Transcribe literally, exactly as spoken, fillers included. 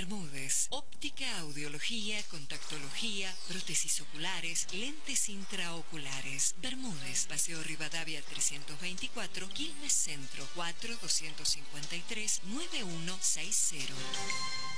Bermúdez. Óptica, audiología, contactología, prótesis oculares, lentes intraoculares. Bermúdez, Paseo Rivadavia trescientos veinticuatro, Quilmes Centro, cuatro dos cinco tres, nueve uno seis cero.